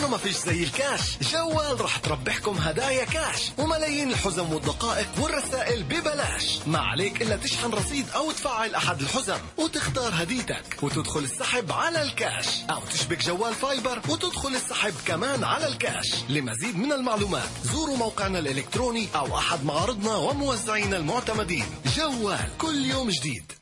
لأنه ما فيش زي الكاش. جوال رح تربحكم هدايا كاش وملايين الحزم والدقائق والرسائل ببلاش. ما عليك إلا تشحن رصيد أو تفعل أحد الحزم وتختار هديتك وتدخل السحب على الكاش، أو تشبك جوال فايبر وتدخل السحب كمان على الكاش. لمزيد من المعلومات زوروا موقعنا الإلكتروني أو أحد معارضنا وموزعينا المعتمدين. جوال، كل يوم جديد.